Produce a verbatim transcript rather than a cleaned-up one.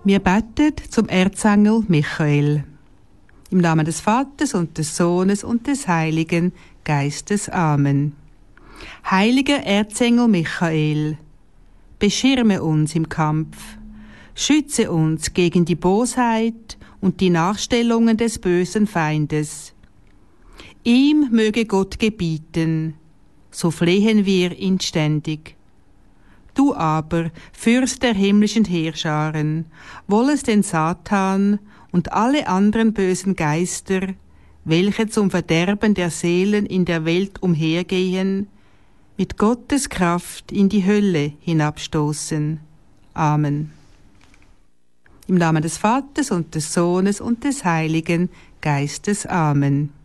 Wir beten zum Erzengel Michael. Im Namen des Vaters und des Sohnes und des Heiligen Geistes. Amen. Heiliger Erzengel Michael, beschirme uns im Kampf, schütze uns gegen die Bosheit und die Nachstellungen des bösen Feindes. Ihm möge Gott gebieten, so flehen wir ihn ständig. Du aber, Fürst der himmlischen Heerscharen, wollest den Satan und alle anderen bösen Geister, welche zum Verderben der Seelen in der Welt umhergehen, mit Gottes Kraft in die Hölle hinabstoßen. Amen. Im Namen des Vaters und des Sohnes und des Heiligen Geistes. Amen.